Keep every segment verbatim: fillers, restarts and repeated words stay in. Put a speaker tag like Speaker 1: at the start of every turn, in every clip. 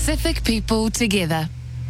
Speaker 1: Pacific people together.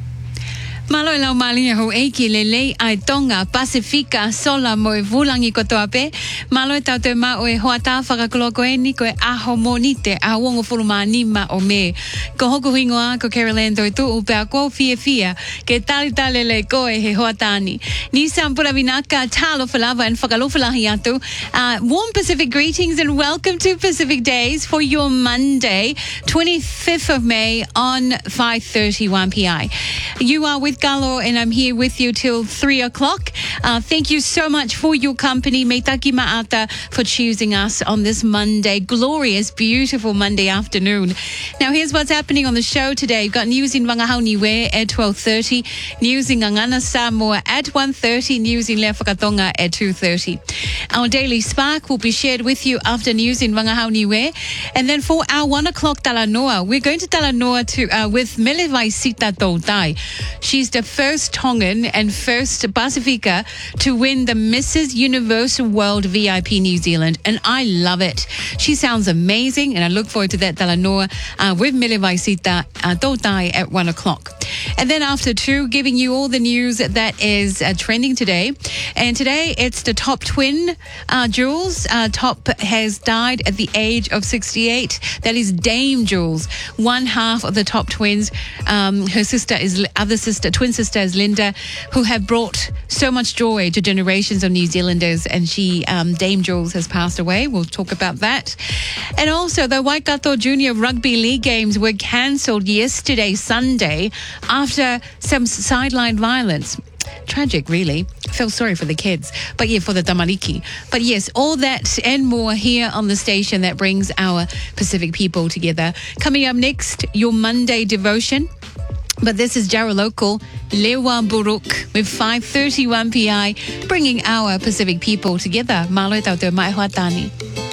Speaker 2: Malo lau mali ho eiki le lei ai tonga Pasifika sola mo e vulangi kotoa pe. Malo e tau te ma o e hoata whakakoloko e ni ko e aho monite a wongo fuluma nima o me. Ko hoku hingoa ko Carolyn toi tu upea ko fia fia ke tali tali le ko e he hoatani. Ni sampura vinaka talo falava and whakalofalahi atu. Uh, warm Pacific greetings and welcome to Pacific Days for your Monday, twenty-fifth of May on five thirty-one p m. You are with Galo and I'm here with you till three o'clock. Uh, thank you so much for your company. Me taki ma'ata for choosing us on this Monday, glorious, beautiful Monday afternoon. Now, here's what's happening on the show today. We've got news in Wangahau-Niue at twelve thirty, news in Ngangana Samoa at one thirty, news in Lefakatonga at two thirty. Our daily spark will be shared with you after news in Wangahau-Niue. And then for our one o'clock Talanoa, we're going to Talanoa to, uh, with Melevaisita Toutai. She's the first Tongan and first Pasifika to win the Missus Universal World V I P New Zealand, and I love it. She sounds amazing, and I look forward to that Talanoa uh, with Melevaisita uh, Toutai at one o'clock. And then after two, giving you all the news that is uh, trending today. And today it's the top twin, uh, Jules. Uh, top has died at the age of sixty-eight. That is Dame Jules, one half of the top twins. Um, her sister is other sister, twin sister is Linda, who have brought so much joy to generations of New Zealanders. And she, um, Dame Jules, has passed away. We'll talk about that. And also, the Waikato Junior Rugby League games were cancelled yesterday, Sunday, after some sideline violence. Tragic, really. I feel sorry for the kids. But yeah, for the tamariki. But yes, all that and more here on the station that brings our Pacific people together. Coming up next, your Monday devotion. But this is Jara Local, Lewa Buruk, with five thirty-one p m, bringing our Pacific people together. Malo e tau te mai hoatani.